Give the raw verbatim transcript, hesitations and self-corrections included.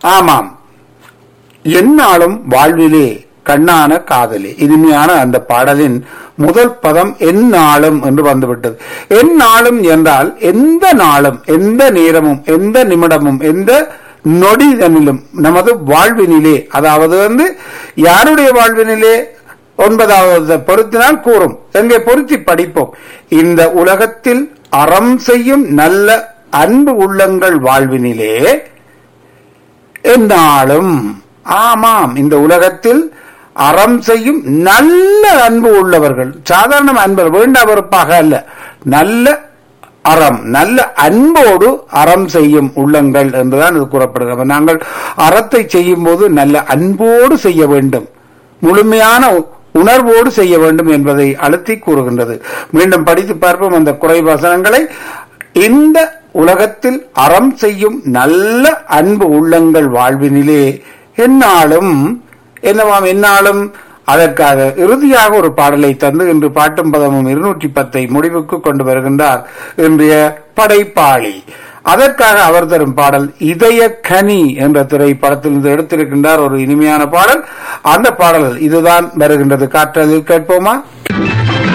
ஆமாம், எந்நாளும் வாழ்விலே கண்ணான காதலி. இனிமையான அந்த பாடலின் முதல் பதம் எந்நாளும் என்று வந்துவிட்டது. எந்நாளும் என்றால் எந்த நாளும், எந்த நேரமும், எந்த நிமிடமும், எந்த நொடிதனிலும் நமது வாழ்வினிலே, அதாவது வந்து யாருடைய வாழ்வினிலே ஒன்பதாவது பொருத்தினால் கூறும். எங்கே பொருத்தி படிப்போம். இந்த உலகத்தில் அறம் செய்யும் நல்ல அன்பு உள்ளங்கள் வாழ்வினிலே எந்நாளும், ஆமாம், இந்த உலகத்தில் அறம் செய்யும் நல்ல அன்பு உள்ளவர்கள், சாதாரண அன்பர் வேண்டா வெறுப்பாக அல்ல, நல்ல அறம், நல்ல அன்போடு அறம் செய்யும் உள்ளங்கள் என்றுதான் இது கூறப்படுகிறது. நாங்கள் அறத்தை செய்யும் போது நல்ல அன்போடு செய்ய வேண்டும், முழுமையான உணர்வோடு செய்ய வேண்டும் என்பதை அழுத்தி கூறுகின்றது. மீண்டும் படித்து பார்ப்போம் அந்த குறைவசனங்களை. இந்த உலகத்தில் அறம் செய்யும் நல்ல அன்பு உள்ளங்கள் வாழ்வினிலே எந்நாளும், என்னவாம் எந்நாளும், அதற்காக இறுதியாக ஒரு பாடலை தந்து இன்று பாட்டும் பதமும் இருநூற்றி பத்தை முடிவுக்கு கொண்டு வருகின்றார் இன்றைய படைப்பாளி. அதற்காக அவர் தரும் பாடல் இதய கனி என்ற திரைப்படத்திலிருந்து எடுத்திருக்கின்றார் ஒரு இனிமையான பாடல். அந்த பாடல் இதுதான் வருகின்றது. காற்றலில் கேட்போமா?